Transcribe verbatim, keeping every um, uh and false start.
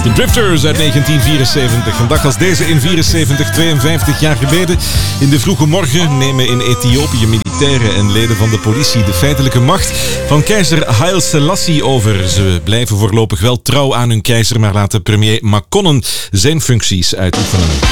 De Drifters uit negentien vierenzeventig. Een dag als deze in vierenzeventig, tweeënvijftig jaar geleden. In de vroege morgen nemen in Ethiopië militairen en leden van de politie de feitelijke macht van keizer Haile Selassie over. Ze blijven voorlopig wel trouw aan hun keizer, maar laten premier Makonnen zijn functies uitoefenen.